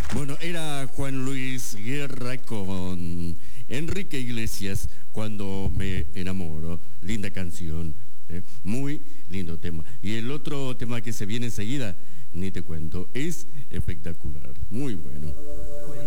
Bueno, era Juan Luis Guerra con Enrique Iglesias, Cuando me enamoro. Linda canción, muy lindo tema. Y el otro tema que se viene enseguida, ni te cuento, es espectacular, muy bueno.